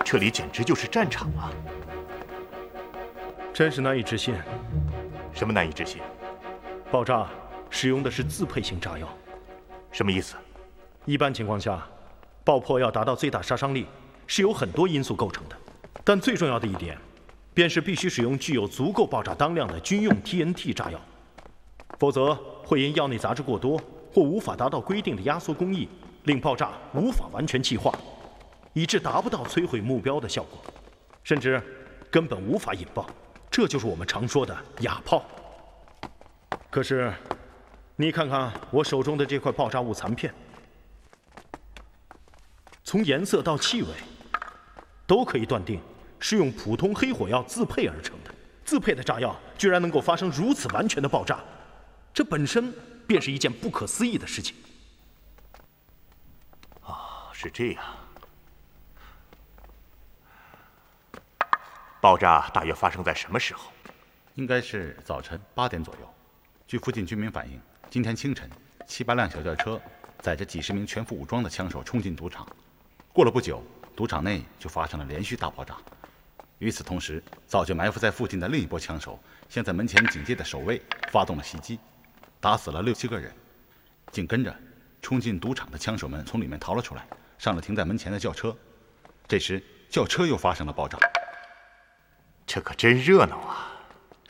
这里简直就是战场啊！ 真是难以置信。 什么难以置信？ 爆炸使用的是自配型炸药。 什么意思？ 一般情况下，爆破要达到最大杀伤力，是由很多因素构成的，但最重要的一点，便是必须使用具有足够爆炸当量的军用 TNT 炸药，否则会因药内杂质过多或无法达到规定的压缩工艺，令爆炸无法完全气化，以致达不到摧毁目标的效果，甚至根本无法引爆。这就是我们常说的哑炮。可是，你看看我手中的这块爆炸物残片，从颜色到气味，都可以断定是用普通黑火药自配而成的。自配的炸药居然能够发生如此完全的爆炸，这本身便是一件不可思议的事情。 啊，是这样。爆炸大约发生在什么时候？ 应该是早晨8点左右。据附近居民反映，今天清晨7、8辆小轿车载着几十名全副武装的枪手冲进赌场。过了不久，赌场内就发生了连续大爆炸。与此同时，早就埋伏在附近的另一波枪手向在门前警戒的守卫发动了袭击，打死了6、7个人。紧跟着，冲进赌场的枪手们从里面逃了出来，上了停在门前的轿车。这时，轿车又发生了爆炸。 这可真热闹啊！